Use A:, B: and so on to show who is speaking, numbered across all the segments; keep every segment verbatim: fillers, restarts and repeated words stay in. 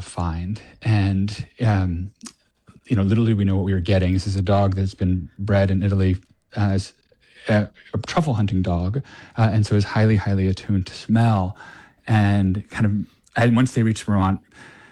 A: to find. And, um, you know, literally we know what we were getting. This is a dog that's been bred in Italy as a, a truffle hunting dog, uh, and so is highly, highly attuned to smell. And kind of, and once they reach Vermont,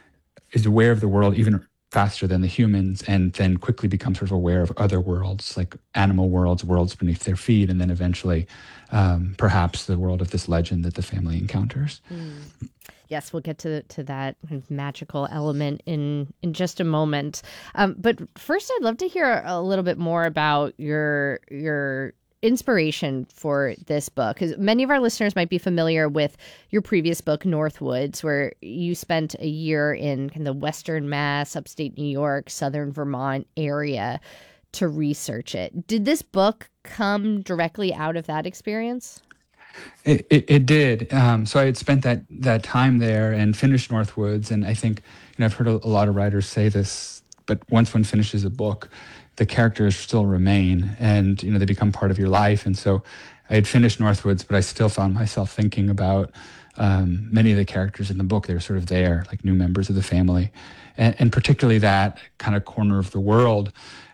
A: is aware of the world even faster than the humans, and then quickly becomes sort of aware of other worlds, like animal worlds, worlds beneath their feet, and then eventually um, perhaps the world of this legend that the family encounters.
B: Mm. Yes, we'll get to to that kind of magical element in in just a moment. Um, but first, I'd love to hear a little bit more about your your inspiration for this book, because many of our listeners might be familiar with your previous book, Northwoods, where you spent a year in kind of the Western Mass, upstate New York, Southern Vermont area to research it. Did this book come directly out of that experience?
A: It, it, it did. Um, so I had spent that that time there and finished Northwoods, and I think, you know, I've heard a, a lot of writers say this, but once one finishes a book, the characters still remain, and you know they become part of your life. And so I had finished Northwoods, but I still found myself thinking about um, many of the characters in the book. They were sort of there, like new members of the family, and, and particularly that kind of corner of the world.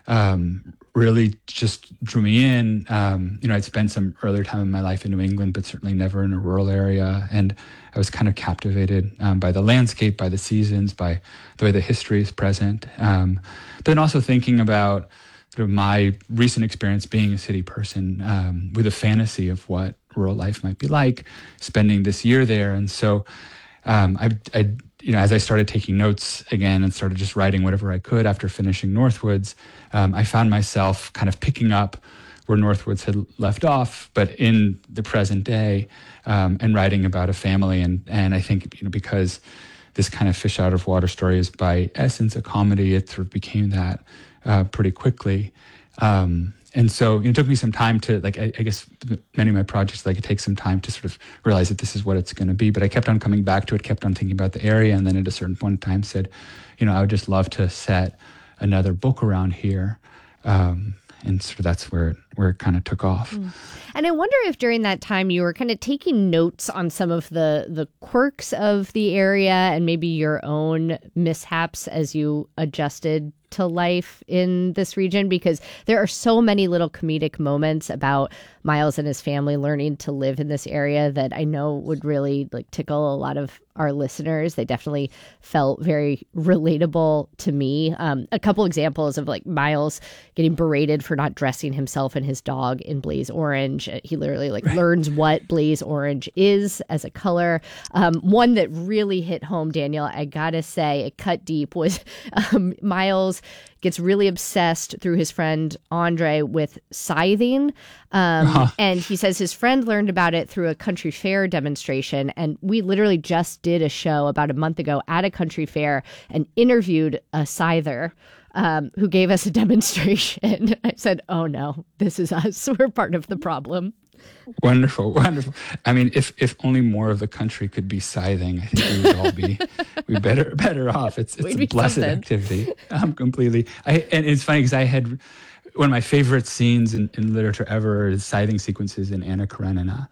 A: Um, really just drew me in. Um, you know, I'd spent some earlier time in my life in New England, but certainly never in a rural area. And I was kind of captivated um, by the landscape, by the seasons, by the way the history is present. Um, but then also thinking about sort of my recent experience being a city person um, with a fantasy of what rural life might be like, spending this year there. And so um, I, I, you know, as I started taking notes again and started just writing whatever I could after finishing Northwoods, um, I found myself kind of picking up where Northwoods had left off, but in the present day, um, and writing about a family. And and I think, you know, because this kind of fish out of water story is by essence a comedy, it sort of became that uh, pretty quickly. Um, and so it took me some time to, like, I, I guess many of my projects, like, it takes some time to sort of realize that this is what it's going to be. But I kept on coming back to it, kept on thinking about the area, and then at a certain point in time said, you know, I would just love to set another book around here. Um, and so that's where it, where it kind of took off.
B: Mm. And I wonder if during that time you were kind of taking notes on some of the, the quirks of the area and maybe your own mishaps as you adjusted to life in this region, because there are so many little comedic moments about Miles and his family learning to live in this area that I know would really like tickle a lot of our listeners. They definitely felt very relatable to me. Um, a couple examples of like Miles getting berated for not dressing himself and his dog in blaze orange. He literally like right. learns what blaze orange is as a color. Um, one that really hit home, Daniel, I gotta say, it cut deep, was um, Miles gets really obsessed through his friend Andre with scything. Um, uh-huh. And he says his friend learned about it through a country fair demonstration. And we literally just did a show about a month ago at a country fair and interviewed a scyther um, who gave us a demonstration. I said, oh no, this is us. We're part of the problem.
A: Wonderful, wonderful. I mean, if if only more of the country could be scything, I think we would all be we better better off. It's it's a blessed something. activity. Um, completely. I and it's funny because I had one of my favorite scenes in, in literature ever is scything sequences in Anna Karenina,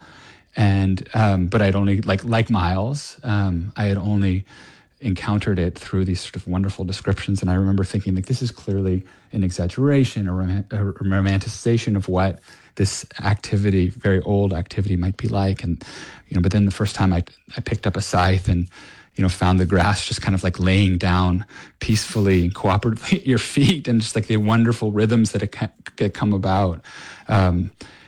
A: and um, but I'd only like like Miles, um, I had only encountered it through these sort of wonderful descriptions, and I remember thinking like this is clearly an exaggeration, a, rom- a romanticization of what this activity, very old activity, might be like. And, you know, but then the first time I, I picked up a scythe and, you know, found the grass just kind of like laying down peacefully and cooperatively at your feet, and just like the wonderful rhythms that it had come about, um,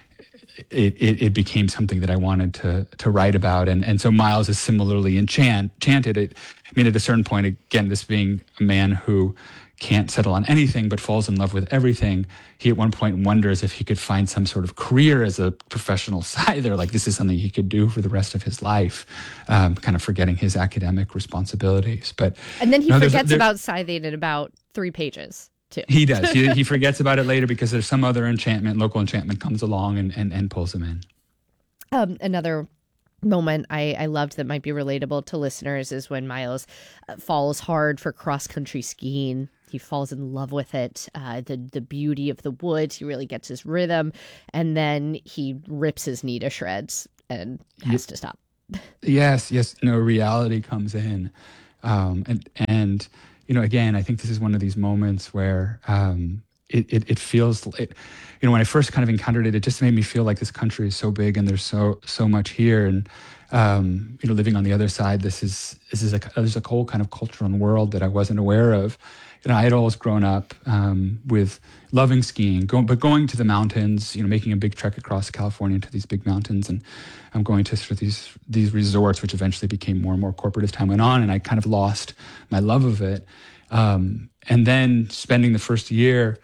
A: it, it, it became something that I wanted to to write about. And and so Miles is similarly enchant, enchanted. It, I mean, at a certain point, again, this being a man who can't settle on anything but falls in love with everything, he at one point wonders if he could find some sort of career as a professional scyther, like this is something he could do for the rest of his life, um, kind of forgetting his academic responsibilities. But
B: and then he
A: no,
B: forgets about scything in about three pages too.
A: He does. he, he forgets about it later because there's some other enchantment, local enchantment comes along and, and, and pulls him in.
B: Um, another moment I, I loved that might be relatable to listeners is when Miles uh, falls hard for cross-country skiing. He falls in love with it, uh, the the beauty of the woods. He really gets his rhythm, and then he rips his knee to shreds and has to stop.
A: Yes, yes. No, reality comes in. Um, and and you know, again, I think this is one of these moments where um, it, it it feels it, you know, when I first kind of encountered it, it just made me feel like this country is so big and there's so so much here. And um, you know, living on the other side, this is this is a there's a whole kind of culture and world that I wasn't aware of. You know, I had always grown up um, with loving skiing, going, but going to the mountains, you know, making a big trek across California to these big mountains, and I'm going to sort of these these resorts, which eventually became more and more corporate as time went on, and I kind of lost my love of it. Um, and then spending the first year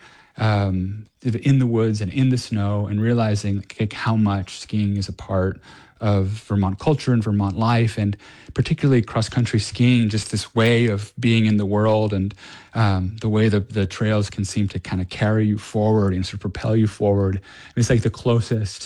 A: um, in the woods and in the snow, and realizing like, like how much skiing is a part of Vermont culture and Vermont life, and particularly cross-country skiing, just this way of being in the world, and um, the way the, the trails can seem to kind of carry you forward and sort of propel you forward. And it's like the closest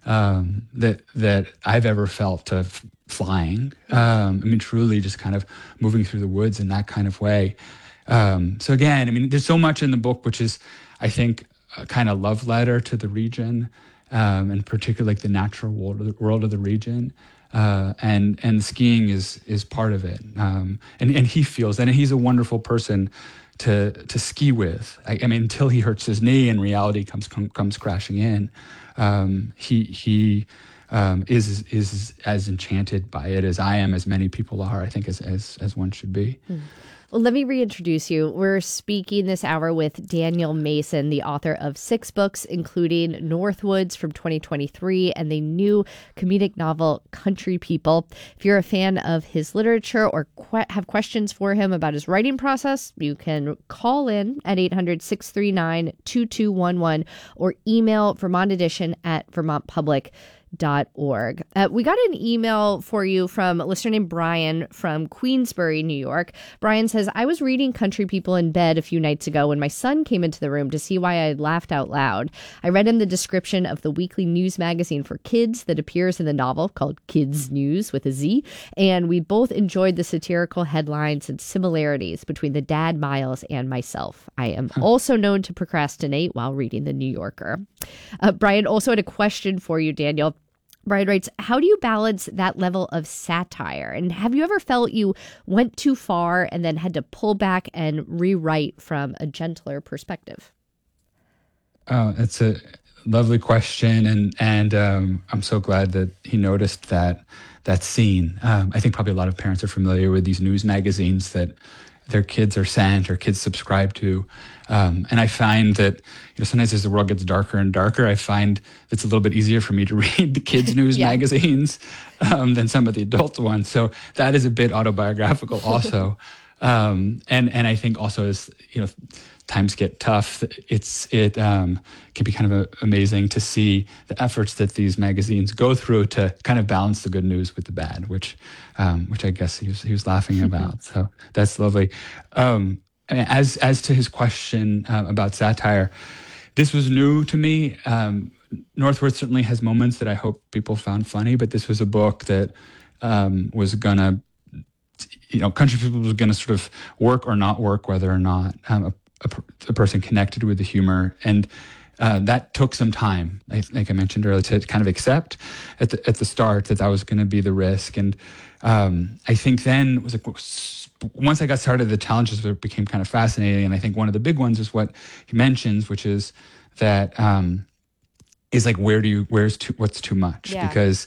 A: um, that that I've ever felt to f- flying. Um, I mean, truly just kind of moving through the woods in that kind of way. Um, so again, I mean, there's so much in the book, which is, I think, a kind of love letter to the region. Um, and particularly like the natural world of the, world of the region, uh, and and skiing is is part of it. Um, and and he feels that, and he's a wonderful person to to ski with. I, I mean, until he hurts his knee and reality comes com, comes crashing in, um, he he um, is is as enchanted by it as I am, as many people are. I think as as as one should be.
B: Mm. Well, let me reintroduce you. We're speaking this hour with Daniel Mason, the author of six books, including Northwoods from twenty twenty-three and the new comedic novel Country People. If you're a fan of his literature or que- have questions for him about his writing process, you can call in at eight hundred, six three nine, two two one one or email Vermont Edition at vermont public dot org. Uh, we got an email for you from a listener named Brian from Queensbury, New York. Brian says, I was reading Country People in bed a few nights ago when my son came into the room to see why I had laughed out loud. I read him the description of the weekly news magazine for kids that appears in the novel called Kids News with a Z, and we both enjoyed the satirical headlines and similarities between the dad Miles and myself. I am huh. also known to procrastinate while reading The New Yorker. Uh, Brian also had a question for you, Daniel. Brian writes, how do you balance that level of satire? And have you ever felt you went too far and then had to pull back and rewrite from a gentler perspective?
A: Oh, that's a lovely question. And and um, I'm so glad that he noticed that that scene. Um, I think probably a lot of parents are familiar with these news magazines that their kids are sent or kids subscribe to. Um, and I find that, you know, sometimes as the world gets darker and darker, I find it's a little bit easier for me to read the kids' news yeah. magazines um, than some of the adult ones. So that is a bit autobiographical also. um, and and I think also as, you know, times get tough, it's it um, can be kind of a, amazing to see the efforts that these magazines go through to kind of balance the good news with the bad, which um, which I guess he was he was laughing about. So that's lovely. Um, as as to his question uh, about satire, this was new to me. Um, Northwoods certainly has moments that I hope people found funny, but this was a book that um, was gonna, you know, Country People was gonna sort of work or not work, whether or not um, a A, a person connected with the humor, and uh, that took some time. I think I mentioned earlier to kind of accept at the at the start that that was going to be the risk, and um, I think then it was like once I got started, the challenges became kind of fascinating, and I think one of the big ones is what he mentions, which is that um, is like where do you where's too what's too much
B: yeah.
A: because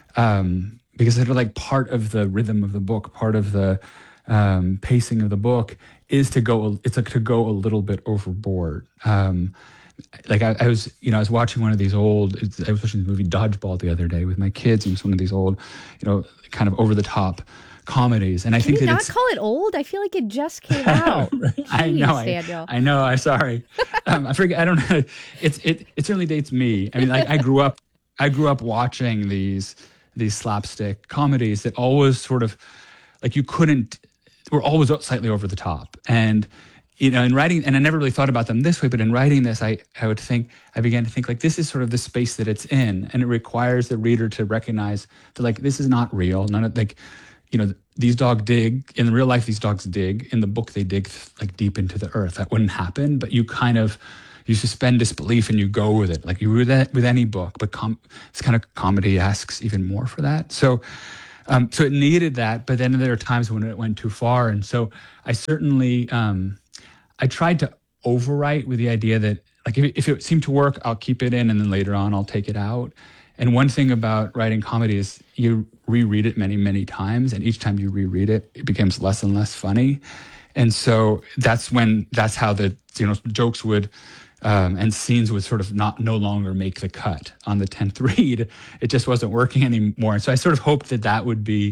A: um, because it's like part of the rhythm of the book, part of the um, pacing of the book is to go, it's like to go a little bit overboard. Um, like I, I was, you know, I was watching one of these old, I was watching the movie Dodgeball the other day with my kids, and it was one of these old, you know, kind of over the top comedies. And I
B: Can
A: think
B: you
A: that
B: not
A: it's,
B: call it old? I feel like it just came out. Jeez,
A: I know,
B: Daniel.
A: I, I know, I'm sorry. um, I forget, I don't know. It's, it, it certainly dates me. I mean, like I grew up, I grew up watching these, these slapstick comedies that always sort of, like you couldn't, were always slightly over the top. And, you know, in writing, and I never really thought about them this way, but in writing this, I, I would think, I began to think like, this is sort of the space that it's in. And it requires the reader to recognize that like, this is not real. None of like, you know, these dogs dig, in real life, these dogs dig. In the book, they dig like deep into the earth. That wouldn't happen, but you kind of, you suspend disbelief and you go with it. Like you would that with any book, but com- it's kind of comedy asks even more for that. So, Um, so it needed that, but then there are times when it went too far. And so I certainly, um, I tried to overwrite with the idea that like if it, if it seemed to work, I'll keep it in and then later on I'll take it out. And one thing about writing comedy is you reread it many, many times. And each time you reread it, it becomes less and less funny. And so that's when, that's how the, you know, jokes would, um, and scenes would sort of not, no longer make the cut on the tenth read. It just wasn't working anymore. And so I sort of hoped that that would be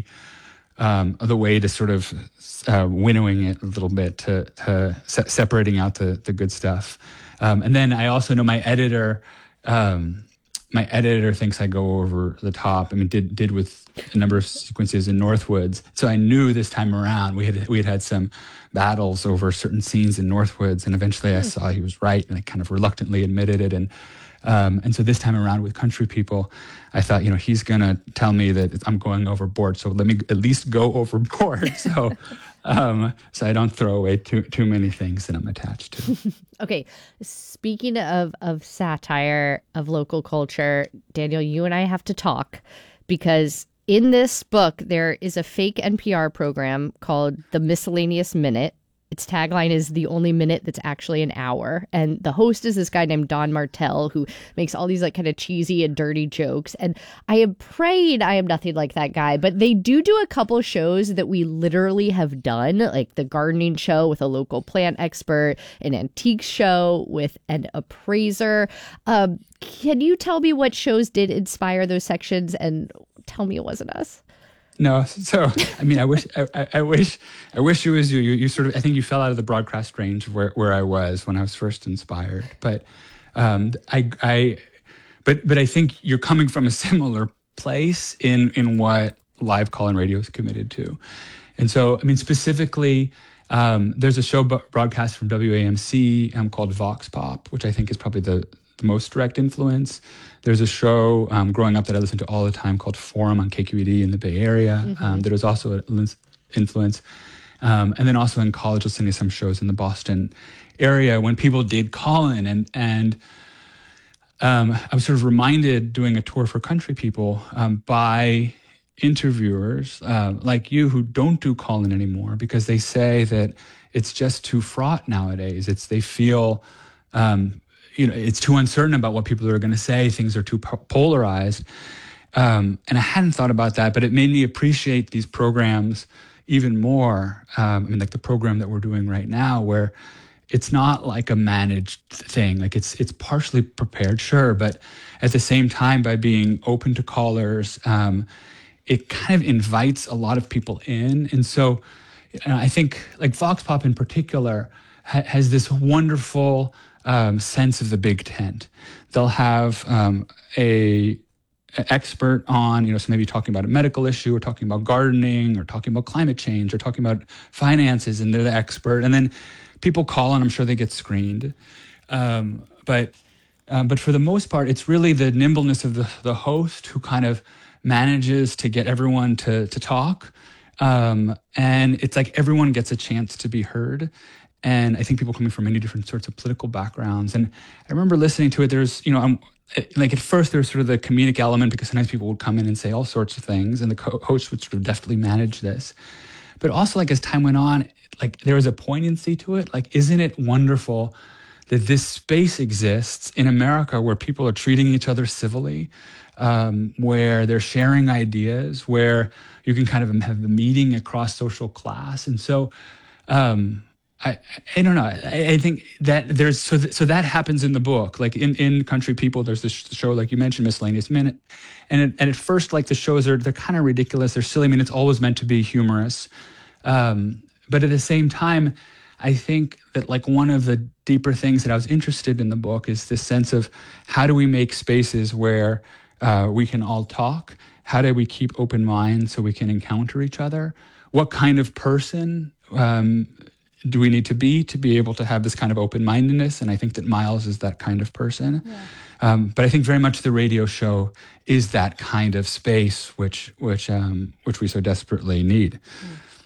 A: um, the way to sort of uh, winnowing it a little bit, to, to se- separating out the, the good stuff. Um, and then I also know my editor, um, my editor thinks I go over the top. I mean, did did with a number of sequences in Northwoods. So I knew this time around we had we had had some battles over certain scenes in Northwoods, and eventually I saw he was right, and I kind of reluctantly admitted it. And um, and so this time around with Country People, I thought, you know, he's gonna tell me that I'm going overboard. So let me at least go overboard. So. Um, so I don't throw away too too many things that I'm attached to.
B: Okay, speaking of of satire of local culture, Daniel, you and I have to talk because in this book there is a fake N P R program called The Miscellaneous Minute. Its tagline is the only minute that's actually an hour. And the host is this guy named Don Martell, who makes all these like kind of cheesy and dirty jokes. And I am praying I am nothing like that guy. But they do do a couple shows that we literally have done, like the gardening show with a local plant expert, an antiques show with an appraiser. Um, can you tell me what shows did inspire those sections and tell me it wasn't us?
A: No, so I mean, I wish, I, I, I wish, I wish it was you. you. You sort of, I think you fell out of the broadcast range where, where I was when I was first inspired. But um, I, I, but but I think you're coming from a similar place in in what live call-in radio is committed to. And so, I mean, specifically, um, there's a show b- broadcast from W A M C um, called Vox Pop, which I think is probably the the most direct influence. There's a show um, growing up that I listened to all the time called Forum on K Q E D in the Bay Area. Mm-hmm. Um, there was also an influence. Um, and then also in college, listening to some shows in the Boston area when people did call in. And, and um, I was sort of reminded doing a tour for Country People um, by interviewers uh, like you who don't do call in anymore because they say that it's just too fraught nowadays. It's, they feel, um, you know, it's too uncertain about what people are going to say. Things are too po- polarized. Um, and I hadn't thought about that, but it made me appreciate these programs even more. Um, I mean, like the program that we're doing right now, where it's not like a managed thing. Like it's it's partially prepared, sure, but at the same time, by being open to callers, um, it kind of invites a lot of people in. And so you know, I think like Vox Pop in particular ha- has this wonderful Um, sense of the big tent. They'll have um, a, a expert on, you know, so maybe talking about a medical issue or talking about gardening or talking about climate change or talking about finances, and they're the expert. And then people call and I'm sure they get screened. Um, but um, but for the most part, it's really the nimbleness of the, the host who kind of manages to get everyone to, to talk. Um, and it's like everyone gets a chance to be heard. And I think people coming from many different sorts of political backgrounds. And I remember listening to it, there's, you know, I'm, like at first there's sort of the comedic element because sometimes people would come in and say all sorts of things and the co- host would sort of deftly manage this. But also like as time went on, like there was a poignancy to it. Like, isn't it wonderful that this space exists in America where people are treating each other civilly, um, where they're sharing ideas, where you can kind of have a meeting across social class. And so, um, I, I don't know. I, I think that there's so th- so that happens in the book. Like in, in Country People, there's this show like you mentioned, Miscellaneous Minute, and it, and at first like the shows are they're kind of ridiculous. They're silly. I mean, it's always meant to be humorous, um, but at the same time, I think that like one of the deeper things that I was interested in the book is this sense of how do we make spaces where uh, we can all talk. How do we keep open minds so we can encounter each other? What kind of person Um, do we need to be to be able to have this kind of open-mindedness? And I think that Miles is that kind of person. Yeah. Um, but I think very much the radio show is that kind of space which which um, which we so desperately need.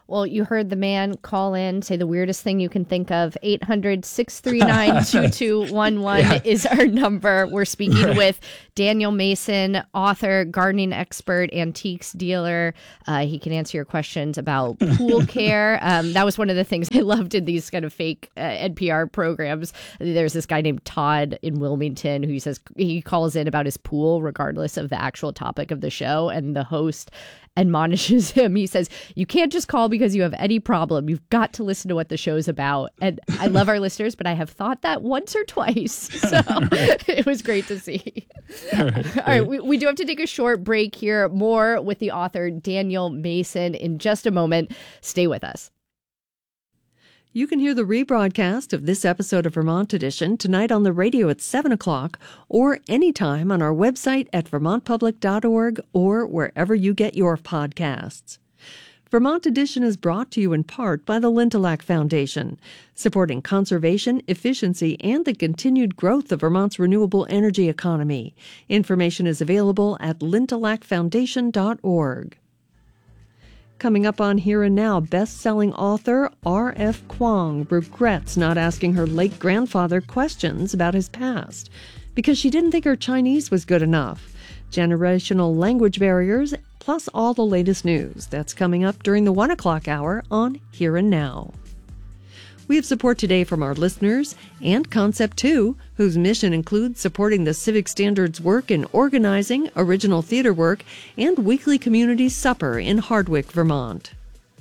B: Well, you heard the man call in, say the weirdest thing you can think of. eight hundred, six three nine, two two one one
A: Yeah.
B: is our number. We're speaking
A: Right.
B: with Daniel Mason, author, gardening expert, antiques dealer. Uh, he can answer your questions about pool care. Um, that was one of the things I loved in these kind of fake uh, N P R programs. There's this guy named Todd in Wilmington who says he calls in about his pool regardless of the actual topic of the show, and the host admonishes him. He says, you can't just call because you have any problem. You've got to listen to what the show's about. And I love our listeners, but I have thought that once or twice. So it was great to see.
A: All right,
B: All right, we, we do have to take a short break here. More with the author Daniel Mason in just a moment. Stay with us.
C: You can hear the rebroadcast of this episode of Vermont Edition tonight on the radio at seven o'clock or anytime on our website at vermont public dot org or wherever you get your podcasts. Vermont Edition is brought to you in part by the Lintelak Foundation, supporting conservation, efficiency, and the continued growth of Vermont's renewable energy economy. Information is available at lintelak foundation dot org. Coming up on Here and Now, best-selling author R F. Kuang regrets not asking her late grandfather questions about his past because she didn't think her Chinese was good enough. Generational language barriers, plus all the latest news. That's coming up during the one o'clock hour on Here and Now. We have support today from our listeners and Concept two, whose mission includes supporting the Civic Standards work in organizing, original theater work, and weekly community supper in Hardwick, Vermont.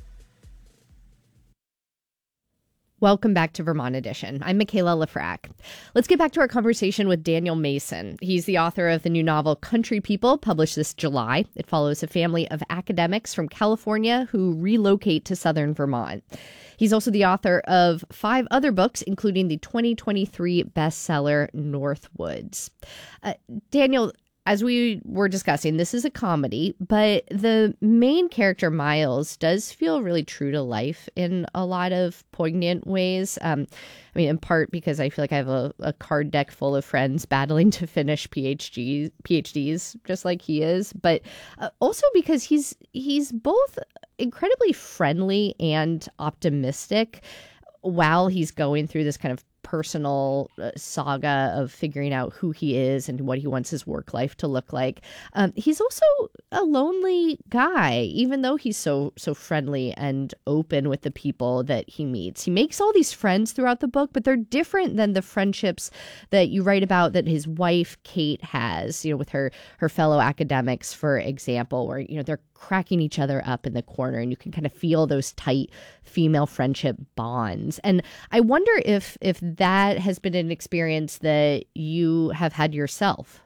B: Welcome back to Vermont Edition. I'm Michaela Lafrac. Let's get back to our conversation with Daniel Mason. He's the author of the new novel Country People, published this July. It follows a family of academics from California who relocate to southern Vermont. He's also the author of five other books, including the twenty twenty-three bestseller Northwoods. Uh, Daniel, as we were discussing, this is a comedy, but the main character, Miles, does feel really true to life in a lot of poignant ways. Um, I mean, in part because I feel like I have a, a card deck full of friends battling to finish PhDs, PhDs just like he is, but uh, also because he's he's both incredibly friendly and optimistic while he's going through this kind of personal uh, saga of figuring out who he is and what he wants his work life to look like. Um, he's also a lonely guy, even though he's so so friendly and open with the people that he meets. He makes all these friends throughout the book, but they're different than the friendships that you write about that his wife Kate has, you know, with her her fellow academics, for example, where, you know, they're cracking each other up in the corner and you can kind of feel those tight female friendship bonds. And I wonder if if that has been an experience that you have had yourself.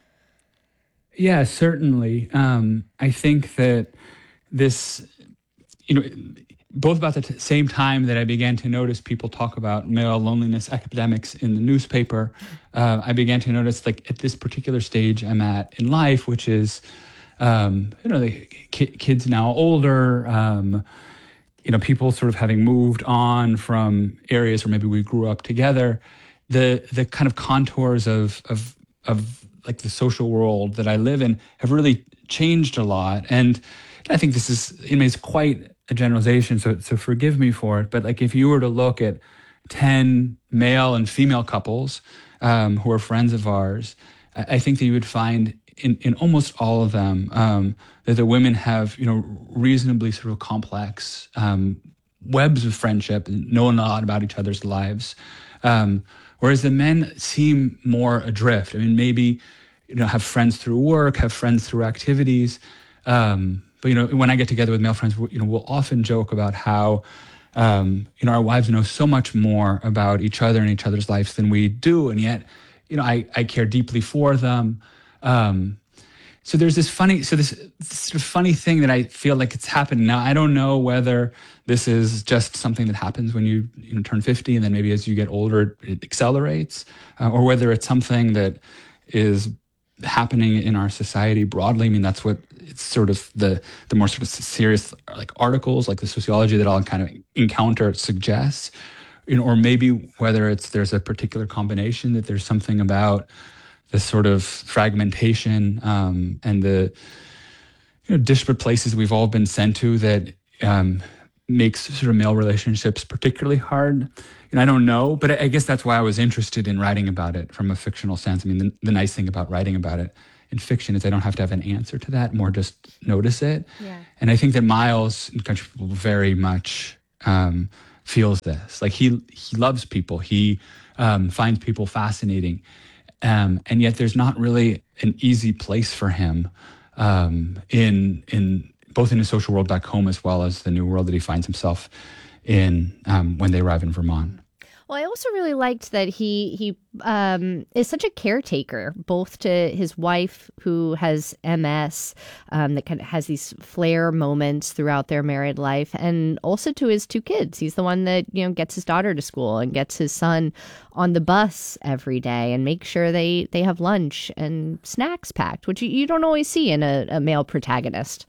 A: Yeah, certainly. Um, I think that this, you know, both about the t- same time that I began to notice people talk about male loneliness epidemics in the newspaper, uh, I began to notice, like, at this particular stage I'm at in life, which is, um, you know, the ki- kids now older, um, you know, people sort of having moved on from areas where maybe we grew up together, the the kind of contours of of of like the social world that I live in have really changed a lot. And I think this is, I mean, it's quite a generalization, so so forgive me for it. But like, if you were to look at ten male and female couples um, who are friends of ours, I, I think that you would find in, in almost all of them um, that the women have, you know, reasonably sort of complex um, webs of friendship, knowing a lot about each other's lives. Um, whereas the men seem more adrift. I mean, maybe, you know, have friends through work, have friends through activities. Um, but, you know, when I get together with male friends, you know, we'll often joke about how, um, you know, our wives know so much more about each other and each other's lives than we do. And yet, you know, I, I care deeply for them. Um, so there's this funny, so this, this sort of funny thing that I feel like it's happened now. I don't know whether this is just something that happens when you, you know, turn fifty, and then maybe as you get older, it accelerates, uh, or whether it's something that is happening in our society broadly. I mean, that's what it's sort of the, the more sort of serious, like, articles, like the sociology that I'll kind of encounter suggests, you know, or maybe whether it's, there's a particular combination, that there's something about the sort of fragmentation um, and the, you know, disparate places we've all been sent to that um, makes sort of male relationships particularly hard. And I don't know, but I, I guess that's why I was interested in writing about it from a fictional sense. I mean, the, the nice thing about writing about it in fiction is I don't have to have an answer to that, more just notice it.
B: Yeah. And
A: I think that Miles in Country People very much um, feels this. Like he he loves people. He um, finds people fascinating. Um, and yet there's not really an easy place for him um, in in both in his social world back home as well as the new world that he finds himself in um, when they arrive in Vermont.
B: Well, I also really liked that he he um, is such a caretaker, both to his wife who has M S, um, that kind of has these flare moments throughout their married life, and also to his two kids. He's the one that, you know, gets his daughter to school and gets his son on the bus every day and makes sure they, they have lunch and snacks packed, which you, you don't always see in a, a male protagonist.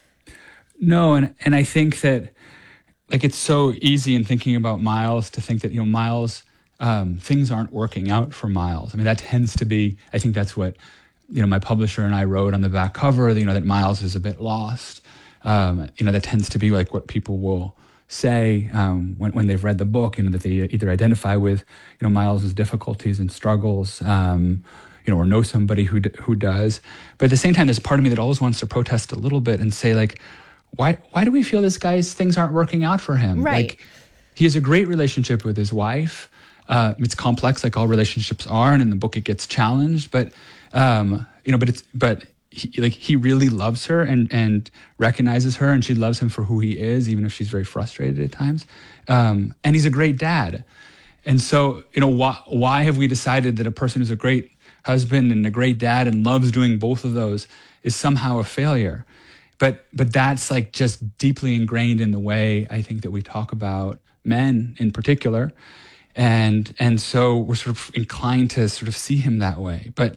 A: No, and and I think that, like, it's so easy in thinking about Miles to think that, you know, Miles, um, things aren't working out for Miles. I mean, that tends to be, I think that's what, you know, my publisher and I wrote on the back cover, you know, that Miles is a bit lost. Um, you know, that tends to be like what people will say um, when, when they've read the book, you know, that they either identify with, you know, Miles's difficulties and struggles, um, you know, or know somebody who d- who does. But at the same time, there's part of me that always wants to protest a little bit and say, like, Why why do we feel this guy's things aren't working out for him?
B: Right.
A: Like, he has a great relationship with his wife. Uh, it's complex, like all relationships are, and in the book it gets challenged. But um, you know, but it's but he, like he really loves her and and recognizes her, and she loves him for who he is, even if she's very frustrated at times. Um, and he's a great dad. And so, you know, why why have we decided that a person who's a great husband and a great dad and loves doing both of those is somehow a failure? But but that's like just deeply ingrained in the way I think that we talk about men in particular. And and so we're sort of inclined to sort of see him that way. But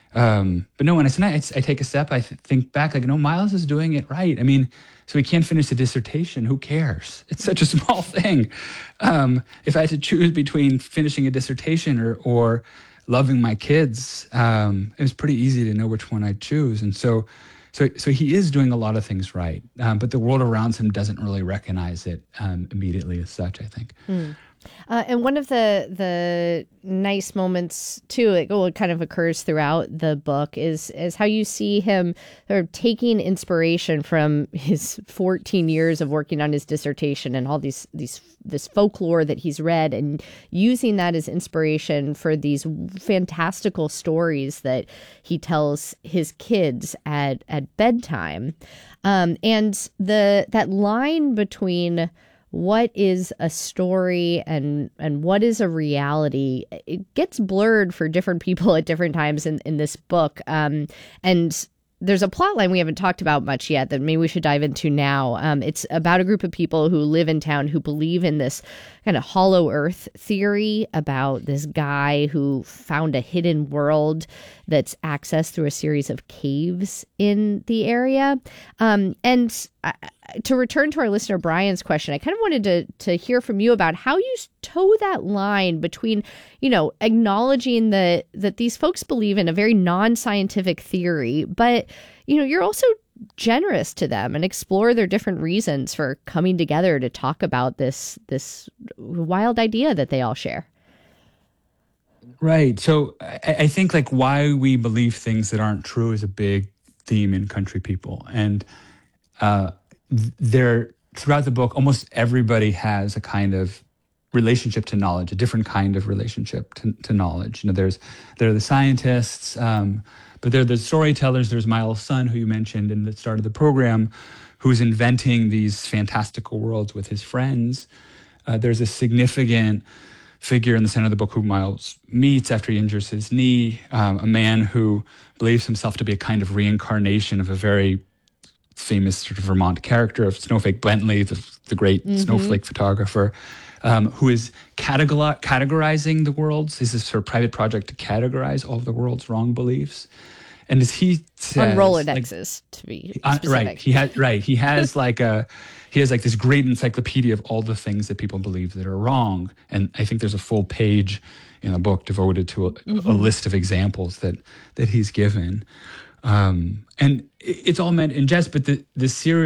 A: um, but no, when I, I, I take a step, I th- think back, like, no, Miles is doing it right. I mean, so he can't finish the dissertation. Who cares? It's such a small thing. Um, if I had to choose between finishing a dissertation or, or loving my kids, um, it was pretty easy to know which one I'd choose. And so So so he is doing a lot of things right, um, but the world around him doesn't really recognize it um, immediately as such, I think.
B: Mm. Uh, and one of the the nice moments too, it, well, it kind of occurs throughout the book, is is how you see him sort of taking inspiration from his fourteen years of working on his dissertation and all these these this folklore that he's read, and using that as inspiration for these fantastical stories that he tells his kids at at bedtime, um, and the that line between what is a story and and what is a reality, it gets blurred for different people at different times in, in this book. Um, and there's a plot line we haven't talked about much yet that maybe we should dive into now. Um, it's about a group of people who live in town who believe in this kind of hollow earth theory about this guy who found a hidden world that's accessed through a series of caves in the area. Um, and I, to return to our listener Brian's question, I kind of wanted to to hear from you about how you toe that line between, you know, acknowledging that that these folks believe in a very non-scientific theory, but, you know, you're also generous to them and explore their different reasons for coming together to talk about this this wild idea that they all share.
A: Right. So I, I think, like, why we believe things that aren't true is a big theme in Country People. And uh, there, throughout the book, almost everybody has a kind of relationship to knowledge, a different kind of relationship to, to knowledge. You know, there's there are the scientists, um, but there are the storytellers. There's Miles' son, who you mentioned in the start of the program, who's inventing these fantastical worlds with his friends. Uh, there's a significant figure in the center of the book who Miles meets after he injures his knee, um, a man who believes himself to be a kind of reincarnation of a very famous sort of Vermont character of Snowflake Bentley, the, the great mm-hmm. snowflake photographer, um, who is categori- categorizing the worlds. This is sort of private project to categorize all of the world's wrong beliefs. And as he says,
B: on Rolodexes, like, to be specific.
A: Uh, right, he has right. He has like a he has like this great encyclopedia of all the things that people believe that are wrong. And I think there's a full page in the book devoted to a, mm-hmm. a list of examples that that he's given. Um, and it's all meant in jest, but the the serious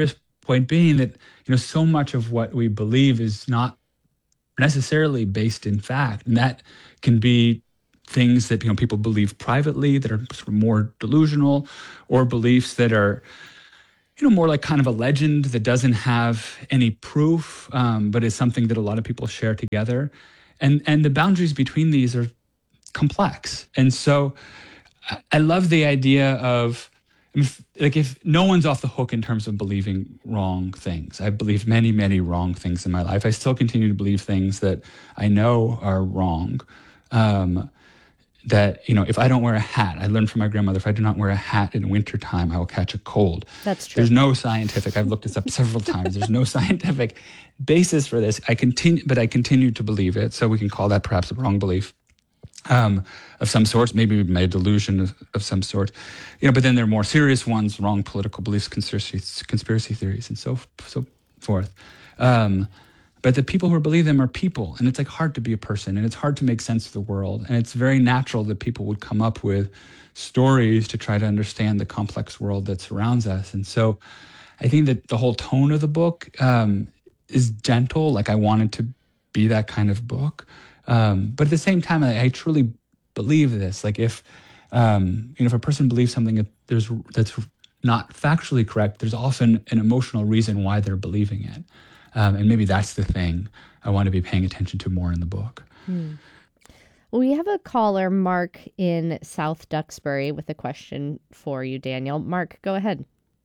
A: point being that, you know, so much of what we believe is not necessarily based in fact, and that can be things that, you know, people believe privately that are sort of more delusional, or beliefs that are, you know, more like kind of a legend that doesn't have any proof, um, but is something that a lot of people share together. And and the boundaries between these are complex. And so I, I love the idea of, I mean, like, if no one's off the hook in terms of believing wrong things. I've believed many, many wrong things in my life. I still continue to believe things that I know are wrong. Um, that, you know, if I don't wear a hat, I learned from my grandmother, if I do not wear a hat in wintertime, I will catch a cold.
B: That's true.
A: There's no scientific, I've looked this up several times, there's no scientific basis for this. I continue, but I continue to believe it. So we can call that perhaps a wrong belief um, of some sort, maybe my delusion of, of some sort. You know, but then there are more serious ones, wrong political beliefs, conspiracy, conspiracy theories, and so, so forth. Um, But the people who believe them are people, and it's like hard to be a person, and it's hard to make sense of the world. And it's very natural that people would come up with stories to try to understand the complex world that surrounds us. And so I think that the whole tone of the book um, is gentle. Like, I wanted to be that kind of book. Um, but at the same time, I, I truly believe this. Like, if, um, you know, if a person believes something that there's, that's not factually correct, there's often an emotional reason why they're believing it. Um, and maybe that's the thing I want to be paying attention to more in the book.
B: Hmm. We have a caller, Mark, in South Duxbury, with a question for you, Daniel. Mark, go ahead.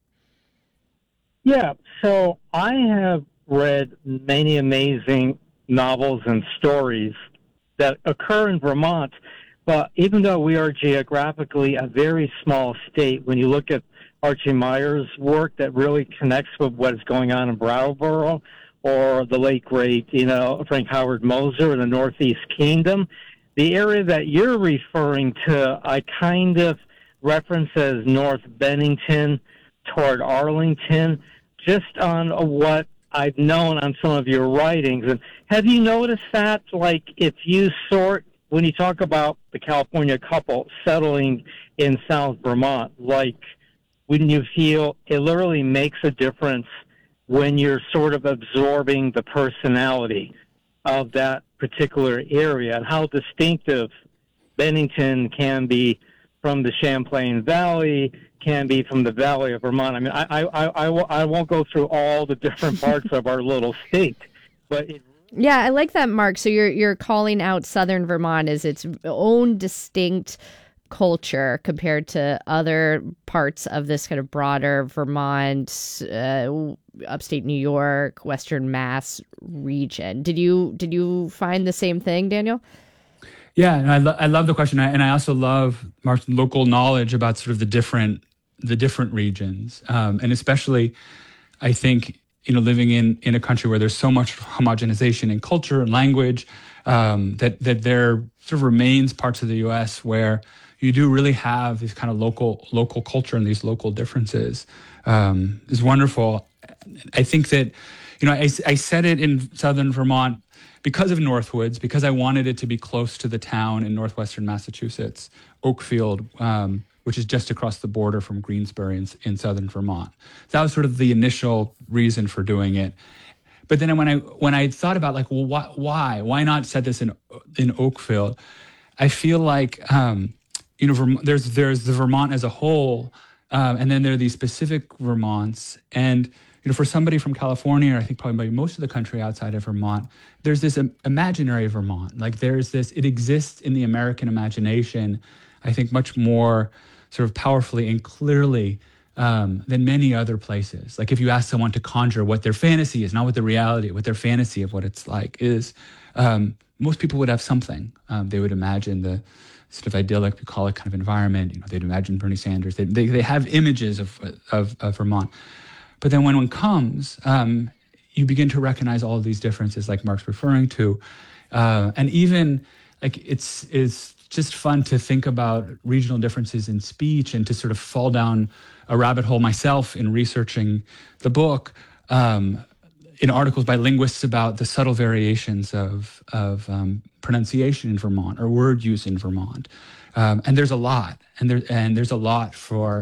D: Yeah, so I have read many amazing novels and stories that occur in Vermont, but even though we are geographically a very small state, when you look at Archie Meyer's work that really connects with what is going on in Brattleboro, or the late great, you know, Frank Howard Moser in the Northeast Kingdom, the area that you're referring to, I kind of reference as North Bennington toward Arlington, just on what I've known on some of your writings. And have you noticed that, like, if you sort, when you talk about the California couple settling in South Vermont, like, wouldn't you feel it literally makes a difference when you're sort of absorbing the personality of that particular area, and how distinctive Bennington can be from the Champlain Valley, can be from the Valley of Vermont? I mean, I, I, I, I won't go through all the different parts of our little state, but it
B: Yeah, I like that, Mark. So you're you're calling out Southern Vermont as its own distinct culture compared to other parts of this kind of broader Vermont, uh, upstate New York, Western Mass region. Did you did you find the same thing, Daniel?
A: Yeah, and I, lo- I love the question, I, and I also love Mark's local knowledge about sort of the different the different regions, um, and especially, I think, you know, living in in a country where there's so much homogenization in culture and language, um, that that there sort of remains parts of the U S where you do really have these kind of local local culture and these local differences, um, is wonderful. I think that, you know, I, I said it in Southern Vermont because of Northwoods, because I wanted it to be close to the town in northwestern Massachusetts, Oakfield, um, which is just across the border from Greensbury in, in Southern Vermont. That was sort of the initial reason for doing it. But then when I when I thought about, like, well, why why, why not set this in in Oakfield? I feel like, um, you know, Vermont, there's there's the Vermont as a whole, um, and then there are these specific Vermonts. And, you know, for somebody from California, or I think probably most of the country outside of Vermont, there's this um, imaginary Vermont. Like, there's this, it exists in the American imagination, I think, much more sort of powerfully and clearly um, than many other places. Like, if you ask someone to conjure what their fantasy is, not what the reality, what their fantasy of what it's like is, um, most people would have something. Um, they would imagine the sort of idyllic, we call it, kind of environment. You know, they'd imagine Bernie Sanders. They they, they have images of, of of Vermont. But then when one comes, um, you begin to recognize all of these differences, like Mark's referring to, uh, and even like it's it's just fun to think about regional differences in speech and to sort of fall down a rabbit hole myself in researching the book. Um, in articles by linguists about the subtle variations of of um, pronunciation in Vermont or word use in Vermont, um, and there's a lot, and there and there's a lot for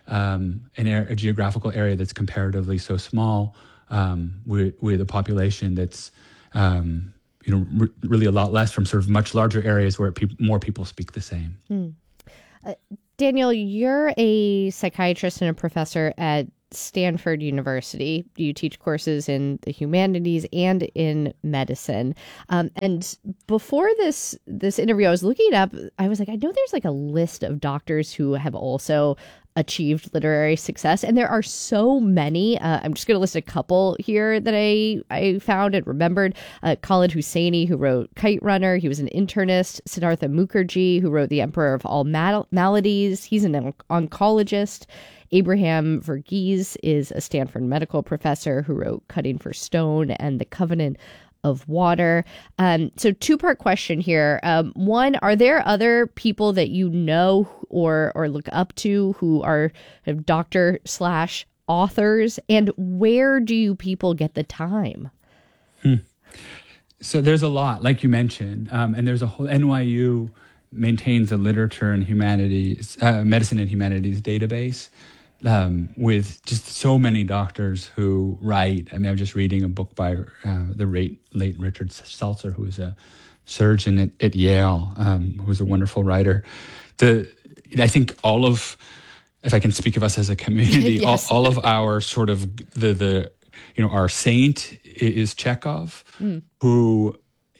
A: um, an air, a geographical area that's comparatively so small, um, with, with a population that's um, you know re- really a lot less from sort of much larger areas where pe- more people speak the same.
B: Mm. Uh, Daniel, you're a psychiatrist and a professor at Stanford University. You teach courses in the humanities and in medicine. Um, and before this this interview, I was looking it up. I was like, I know there's like a list of doctors who have also achieved literary success, and there are so many. Uh, I'm just going to list a couple here that I I found and remembered. Uh, Khaled Hosseini, who wrote Kite Runner, he was an internist. Siddhartha Mukherjee, who wrote The Emperor of All Mal- Maladies, he's an on- oncologist. Abraham Verghese is a Stanford medical professor who wrote Cutting for Stone and The Covenant of Water. Um, so two-part question here. Um, one, are there other people that you know or or look up to who are kind of doctor slash authors? And where do you people get the time?
A: Hmm. So there's a lot, like you mentioned, um, and there's a whole N Y U maintains a literature and humanities, uh, medicine and humanities database. Um, with just so many doctors who write. I mean, I'm just reading a book by uh, the late, late Richard Seltzer, who was a surgeon at, at Yale, um, who was a wonderful writer. The I think all of, if I can speak of us as a community,
B: Yes.
A: all, all of our sort of the the you know our saint is Chekhov, mm. who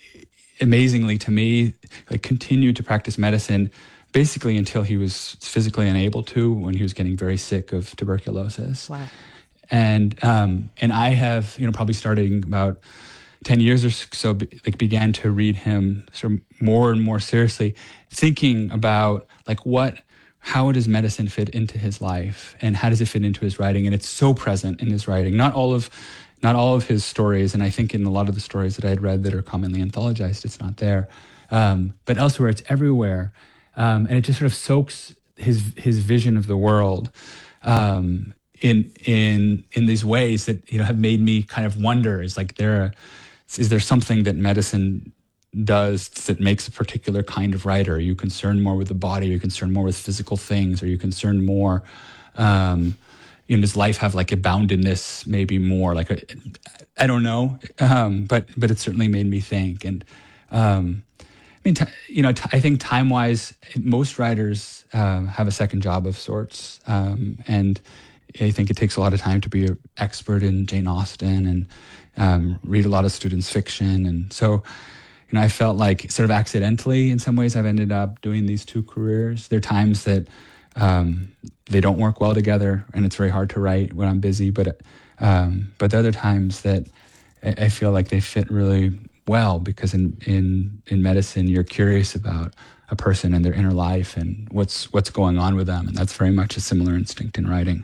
A: amazingly to me like continued to practice medicine basically until he was physically unable to, when he was getting very sick of tuberculosis.
B: Wow.
A: And um, and I have, you know, probably starting about ten years or so, like began to read him sort of more and more seriously, thinking about like what, how does medicine fit into his life and how does it fit into his writing? And it's so present in his writing. Not all of, not all of his stories, and I think in a lot of the stories that I had read that are commonly anthologized, it's not there. Um, but elsewhere, it's everywhere. Um, and it just sort of soaks his his vision of the world um, in in in these ways that you know have made me kind of wonder: is like there a, is there something that medicine does that makes a particular kind of writer? Are you concerned more with the body? Are you concerned more with physical things? Are you concerned more? Um, you know, does life have like a boundedness? Maybe more like a, I don't know, um, but but it certainly made me think and. Um, I mean, t- you know, t- I think time-wise, most writers uh, have a second job of sorts, um, and I think it takes a lot of time to be an expert in Jane Austen and um, read a lot of students' fiction, and so, you know, I felt like sort of accidentally, in some ways, I've ended up doing these two careers. There are times that um, they don't work well together, and it's very hard to write when I'm busy, but um, but there are other times that I, I feel like they fit really well, because in, in in medicine you're curious about a person and their inner life and what's what's going on with them, and that's very much a similar instinct in writing.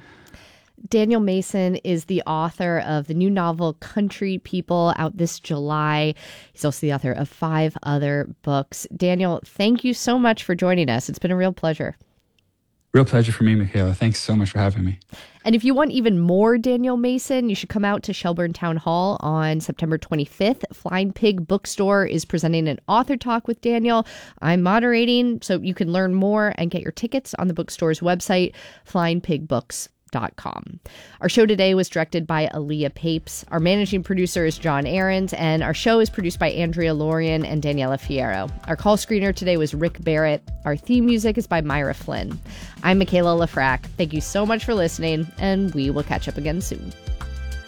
B: Daniel Mason is the author of the new novel Country People, out this July. He's also the author of five other books. Daniel, thank you so much for joining us. It's been a real pleasure.
A: Real pleasure for me, Michaela. Thanks so much for having me.
B: And if you want even more Daniel Mason, you should come out to Shelburne Town Hall on September twenty-fifth. Flying Pig Bookstore is presenting an author talk with Daniel. I'm moderating, so you can learn more and get your tickets on the bookstore's website, flying pig books dot com. Our show today was directed by Aaliyah Papes. Our managing producer is John Ahrens, and our show is produced by Andrea Lorian and Daniela Fierro. Our call screener today was Rick Barrett. Our theme music is by Myra Flynn. I'm Michaela Lafrac. Thank you so much for listening, and we will catch up again soon.